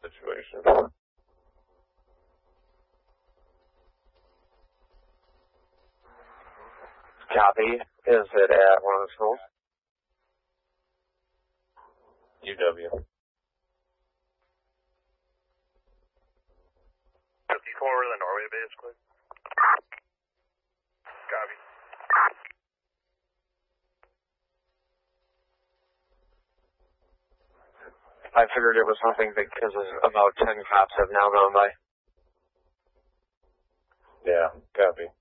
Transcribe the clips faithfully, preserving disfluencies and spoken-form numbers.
situation. Copy. Is it at one of the schools? U W. fifty-four, the Norway base, quick. Copy. I figured it was something because about ten cops have now gone by. Yeah, copy.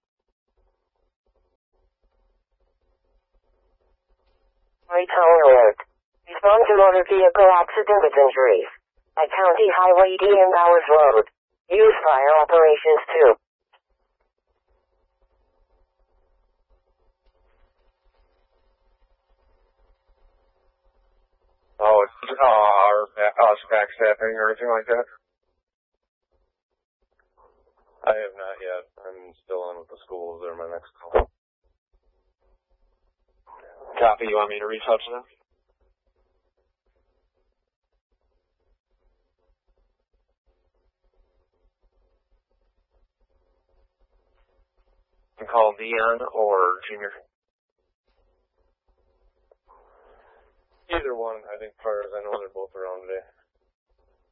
Retown alert. Respond to motor vehicle accident with injuries at County Highway D and Bowers Road. Use fire operations too. Oh, it's uh, our, us backstabbing or anything like that? I have not yet. I'm still on with the schools. They're my next call. Copy. You want me to reach out to them? And call Dion or Junior? Either one. I think, as far as I know, they're both around today.